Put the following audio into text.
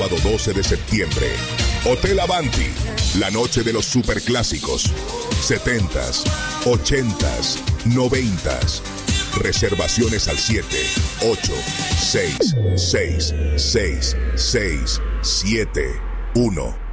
sábado 12 de septiembre. Hotel Avanti, la noche de los superclásicos. 70s, 80s, 90s. Reservaciones al 786666671.